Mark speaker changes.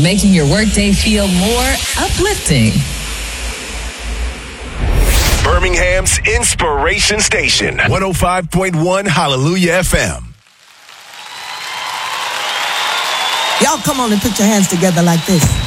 Speaker 1: making your workday feel more uplifting.
Speaker 2: Birmingham's Inspiration Station, 105.1 Hallelujah FM.
Speaker 3: Y'all come on and put your hands together like this.